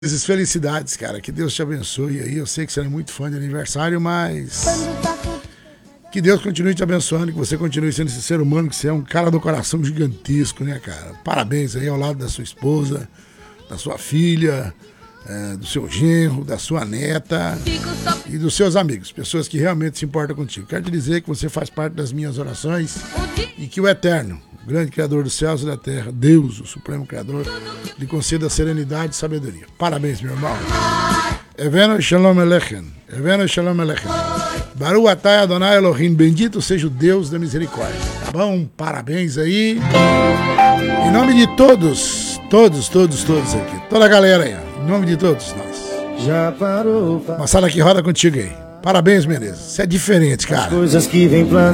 Felicidades, cara. Que Deus te abençoe aí. Eu sei que você é muito fã de aniversário, mas que Deus continue te abençoando, que você continue sendo esse ser humano, que você é um cara do coração gigantesco, né, cara? Parabéns aí ao lado da sua esposa, da sua filha, do seu genro, da sua neta e dos seus amigos, pessoas que realmente se importam contigo. Quero te dizer que você faz parte das minhas orações e que o Eterno, o grande Criador dos céus e da terra, Deus, o Supremo Criador, lhe conceda serenidade e sabedoria. Parabéns, meu irmão. Eveno Shalom Alechem. Eveno Shalom Alechem. Baruch atah Adonai Elohim. Bendito seja o Deus da misericórdia. Tá bom? Parabéns aí. Em nome de todos aqui. Toda a galera aí. Em nome de todos nós. Já parou. Moçada que roda contigo aí. Parabéns, Menezes. Você é diferente, cara. As coisas que vem